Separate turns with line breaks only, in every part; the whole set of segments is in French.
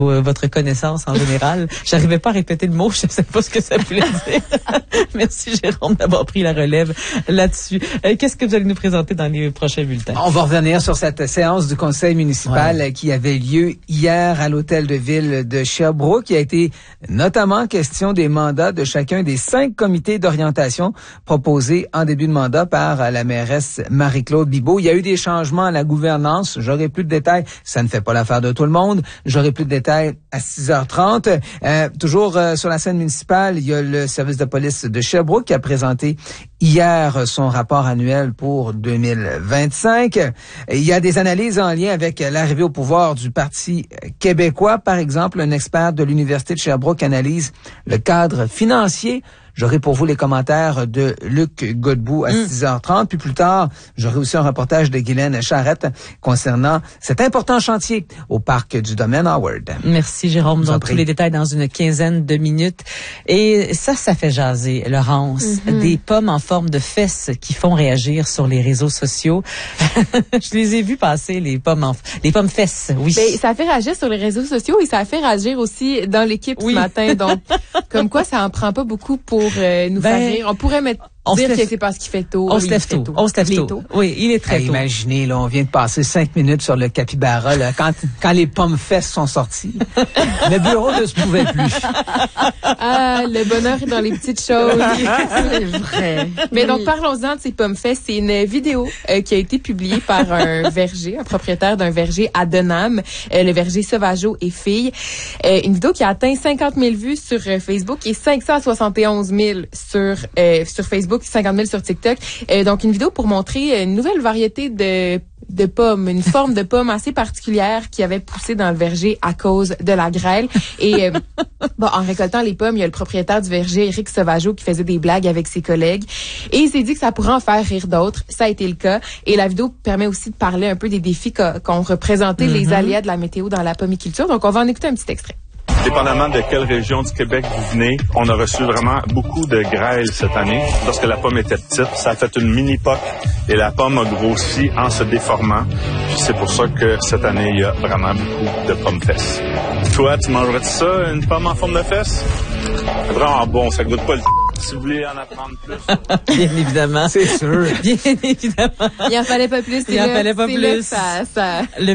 votre connaissance en général. J'arrivais pas à répéter le mot, je sais pas ce que ça voulait dire. Merci Jérôme d'avoir pris la relève là-dessus. Qu'est-ce que vous allez nous présenter dans les prochains bulletins?
On va revenir sur cette séance du conseil municipal qui avait lieu hier à l'hôtel de ville de Sherbrooke. Il a été notamment question des mandats de chacun des 5 comités d'orientation proposés en début de mandat par la mairesse Marie-Claude Bibeau. Il y a eu des changements à la gouvernance. J'aurai plus de détails. Ça ne fait pas l'affaire de tout le monde. J'aurai plus de détails à 6h30. Toujours sur la scène municipale, il y a le service de police de Sherbrooke qui a présenté hier son rapport annuel pour 2025. Il y a des analyses en lien avec l'arrivée au pouvoir du Parti québécois. Par exemple, un expert de l'Université de Sherbrooke analyse le cadre financier. J'aurai pour vous les commentaires de Luc Godbout à 6h30. Puis plus tard, j'aurai aussi un reportage de Guylaine Charrette concernant cet important chantier au parc du domaine Howard.
Merci Jérôme. Donc tous les détails dans une quinzaine de minutes. Et ça fait jaser, Laurence. Des pommes en forme de fesses qui font réagir sur les réseaux sociaux. Je les ai vues passer, les pommes fesses, oui.
Ben, ça a fait réagir sur les réseaux sociaux et ça a fait réagir aussi dans l'équipe ce matin. Donc, comme quoi ça en prend pas beaucoup pour nous faire rire. On pourrait dire que c'est parce qu'il fait tôt.
On se lève tôt. On se lève tôt. Oui, il est très tôt.
Imaginez, là, on vient de passer 5 minutes sur le capybara, là, quand les pommes fesses sont sorties. Le bureau ne se pouvait plus.
Ah, le bonheur est dans les petites choses.
C'est vrai.
Mais donc, parlons-en de ces pommes fesses. C'est une vidéo qui a été publiée par un verger, un propriétaire d'un verger à Denham, le verger Sauvageau et Filles. Une vidéo qui a atteint 50 000 vues sur Facebook et 571 000 sur Facebook, 50 000 sur TikTok. Donc, une vidéo pour montrer une nouvelle variété de pommes, une forme de pomme assez particulière qui avait poussé dans le verger à cause de la grêle. Et en récoltant les pommes, il y a le propriétaire du verger, Éric Sauvageau, qui faisait des blagues avec ses collègues. Et il s'est dit que ça pourrait en faire rire d'autres. Ça a été le cas. Et la vidéo permet aussi de parler un peu des défis qu'ont représenté les aléas de la météo dans la pommiculture. Donc, on va en écouter un petit extrait.
Dépendamment de quelle région du Québec vous venez, on a reçu vraiment beaucoup de grêle cette année. Lorsque la pomme était petite, ça a fait une mini-poque et la pomme a grossi en se déformant. Puis c'est pour ça que cette année, il y a vraiment beaucoup de pommes fesses. Toi, tu mangerais-tu ça, une pomme en forme de fesse? C'est vraiment bon, ça goûte pas le si vous voulez en apprendre plus.
Bien évidemment.
C'est sûr.
Bien évidemment.
Il en fallait pas plus.
Il en fallait pas plus. Le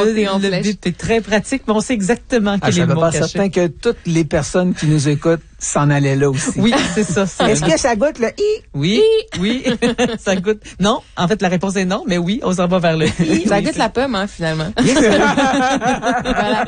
bip est très pratique, mais on sait exactement quel est le mot caché.
Je suis pas certain que toutes les personnes qui nous écoutent s'en allaient là aussi.
Oui, c'est ça.
Est-ce que ça goûte le i?
Oui, oui. Ça goûte. Non, en fait, la réponse est non, mais oui, on s'en va vers le i.
Ça goûte la pomme, finalement. Voilà.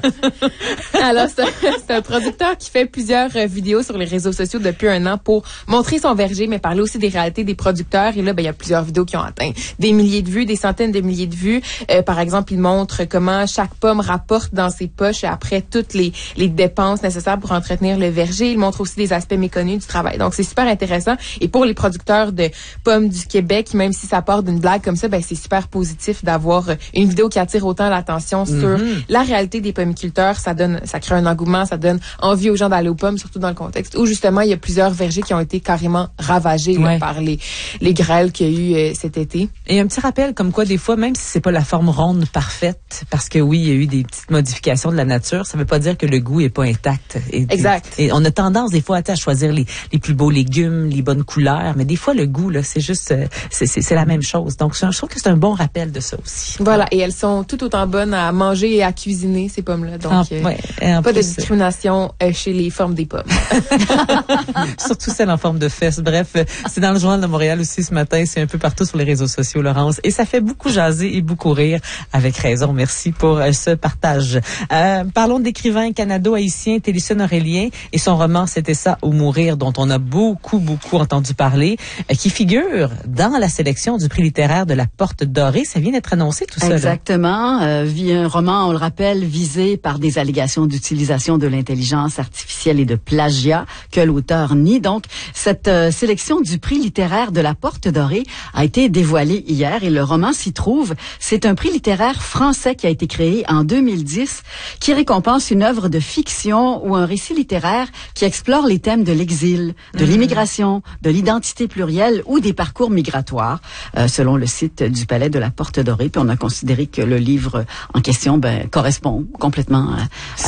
Alors, c'est un producteur qui fait plusieurs vidéos sur les réseaux sociaux depuis un an pour montrer son verger, mais parler aussi des réalités des producteurs. Et là, il y a plusieurs vidéos qui ont atteint des milliers de vues, des centaines de milliers de vues. Par exemple, il montre comment chaque pomme rapporte dans ses poches après toutes les dépenses nécessaires pour entretenir le verger. Il montre aussi des aspects méconnus du travail. Donc, c'est super intéressant. Et pour les producteurs de pommes du Québec, même si ça part d'une blague comme ça, c'est super positif d'avoir une vidéo qui attire autant l'attention sur la réalité des pommiculteurs. Ça crée un engouement, ça donne envie aux gens d'aller aux pommes, surtout dans le contexte où, justement, il y a plusieurs vergers qui ont été carrément ravagés par les grêles qu'il y a eu cet été.
Et un petit rappel comme quoi, des fois, même si c'est pas la forme ronde parfaite, parce que oui, il y a eu des petites modifications de la nature, ça veut pas dire que le goût est pas intact.
Exact.
Et on a tendance, des fois, à choisir les plus beaux légumes, les bonnes couleurs, mais des fois, le goût, là, c'est juste, c'est la même chose. Donc, je trouve que c'est un bon rappel de ça aussi.
Voilà. Et elles sont tout autant bonnes à manger et à cuisiner, ces pommes-là. Donc, pas de discrimination chez les formes des pommes.
Surtout celles en forme de fesses. Bref, c'est dans le Journal de Montréal aussi ce matin. C'est un peu partout sur les réseaux sociaux, Laurence. Et ça fait beaucoup jaser et beaucoup rire. Avec raison. Merci pour ce partage. Parlons de l'écrivain canado-haïtien Télésphore Aurélien et son roman C'était ça ou mourir, dont on a beaucoup entendu parler, qui figure dans la sélection du prix littéraire de la Porte Dorée. Ça vient d'être annoncé, tout ça.
Exactement. Un roman, on le rappelle, visé par des allégations d'utilisation de l'intelligence artificielle et de plagiat que l'auteur nie. Donc, cette sélection du prix littéraire de la Porte Dorée a été dévoilée hier et le roman s'y trouve. C'est un prix littéraire français qui a été créé en 2010 qui récompense une œuvre de fiction ou un récit littéraire qui explore les thèmes de l'exil, de l'immigration, de l'identité plurielle ou des parcours migratoires, selon le site du Palais de la Porte Dorée. Puis on a considéré que le livre en question correspond complètement à